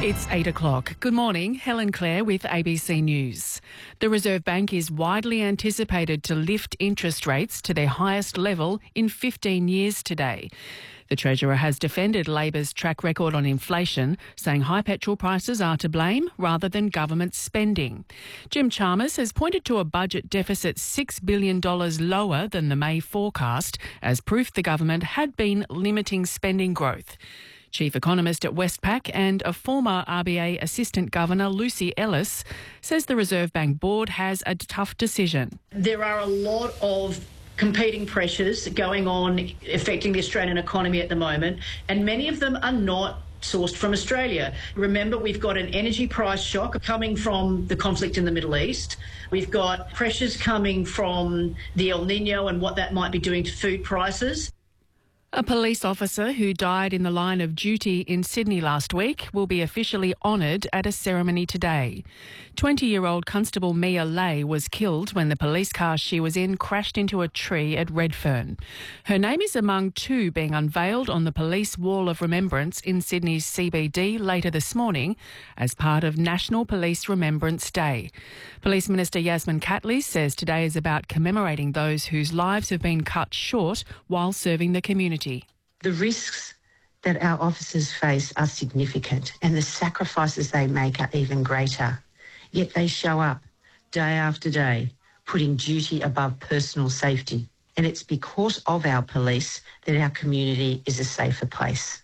It's 8 o'clock. Good morning. Helen Clare with ABC News. The Reserve Bank is widely anticipated to lift interest rates to their highest level in 15 years today. The Treasurer has defended Labor's track record on inflation, saying high petrol prices are to blame rather than government spending. Jim Chalmers has pointed to a budget deficit $6 billion lower than the May forecast as proof the government had been limiting spending growth. Chief Economist at Westpac and a former RBA Assistant Governor, Lucy Ellis, says the Reserve Bank Board has a tough decision. There are a lot of competing pressures going on affecting the Australian economy at the moment, and many of them are not sourced from Australia. Remember, we've got an energy price shock coming from the conflict in the Middle East. We've got pressures coming from the El Nino and what that might be doing to food prices. A police officer who died in the line of duty in Sydney last week will be officially honoured at a ceremony today. 20-year-old Constable Mia Lay was killed when the police car she was in crashed into a tree at Redfern. Her name is among two being unveiled on the Police Wall of Remembrance in Sydney's CBD later this morning as part of National Police Remembrance Day. Police Minister Yasmin Catley says today is about commemorating those whose lives have been cut short while serving the community. The risks that our officers face are significant and the sacrifices they make are even greater. Yet they show up day after day, putting duty above personal safety. And it's because of our police that our community is a safer place.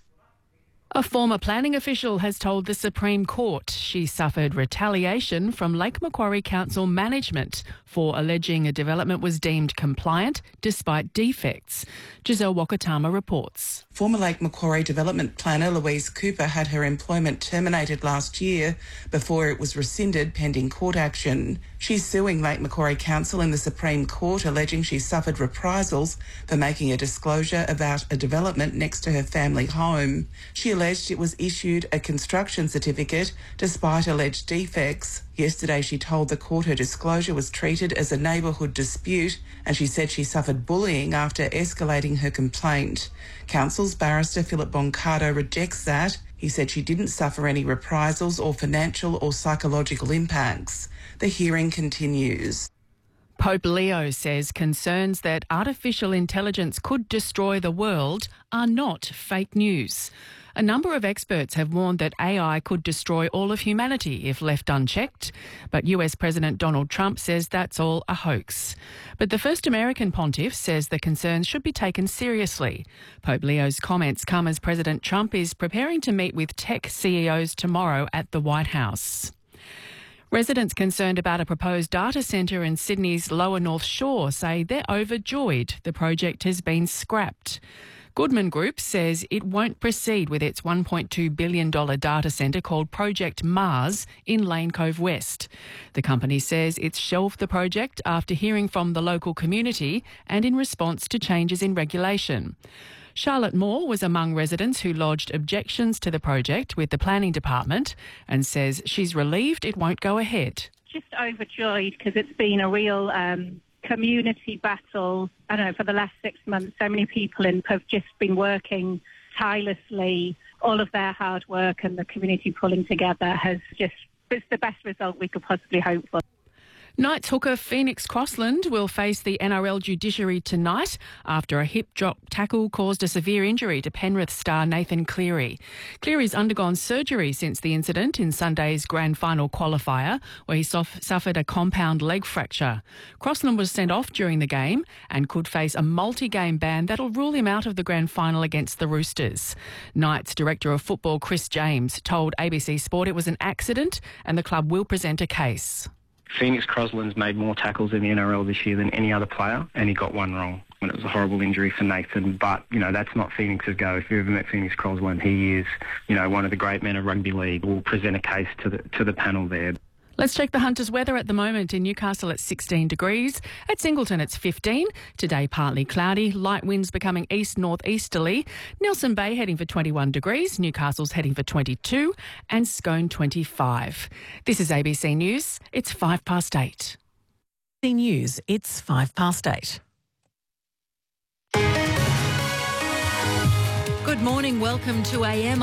A former planning official has told the Supreme Court she suffered retaliation from Lake Macquarie Council management for alleging a development was deemed compliant despite defects. Giselle Wakatama reports. Former Lake Macquarie development planner Louise Cooper had her employment terminated last year before it was rescinded pending court action. She's suing Lake Macquarie Council in the Supreme Court, alleging she suffered reprisals for making a disclosure about a development next to her family home. She alleged it was issued a construction certificate despite alleged defects. Yesterday she told the court her disclosure was treated as a neighbourhood dispute, and she said she suffered bullying after escalating her complaint. Council's barrister Philip Boncardo rejects that. He said she didn't suffer any reprisals or financial or psychological impacts. The hearing continues. Pope Leo says concerns that artificial intelligence could destroy the world are not fake news. A number of experts have warned that AI could destroy all of humanity if left unchecked, but US President Donald Trump says that's all a hoax. But the first American pontiff says the concerns should be taken seriously. Pope Leo's comments come as President Trump is preparing to meet with tech CEOs tomorrow at the White House. Residents concerned about a proposed data centre in Sydney's Lower North Shore say they're overjoyed the project has been scrapped. Goodman Group says it won't proceed with its $1.2 billion data centre called Project Mars in Lane Cove West. The company says it's shelved the project after hearing from the local community and in response to changes in regulation. Charlotte Moore was among residents who lodged objections to the project with the planning department and says she's relieved it won't go ahead. Just overjoyed because it's been a real community battle. I don't know, for the last 6 months, so many people have just been working tirelessly. All of their hard work and the community pulling together it's the best result we could possibly hope for. Knights hooker Phoenix Crossland will face the NRL judiciary tonight after a hip drop tackle caused a severe injury to Penrith star Nathan Cleary. Cleary's undergone surgery since the incident in Sunday's grand final qualifier, where he suffered a compound leg fracture. Crossland was sent off during the game and could face a multi-game ban that'll rule him out of the grand final against the Roosters. Knights Director of Football Chris James told ABC Sport it was an accident and the club will present a case. Phoenix Crossland's made more tackles in the NRL this year than any other player, and he got one wrong. And it was a horrible injury for Nathan, but, that's not Phoenix's go. If you've ever met Phoenix Crossland, he is, one of the great men of rugby league. We'll present a case to the panel there. Let's check the Hunters weather at the moment. In Newcastle, it's 16 degrees. At Singleton, it's 15. Today, partly cloudy. Light winds becoming east-northeasterly. Nelson Bay heading for 21 degrees. Newcastle's heading for 22. And Scone, 25. This is ABC News. It's 8:05. ABC News, it's 8:05. Good morning. Welcome to AM.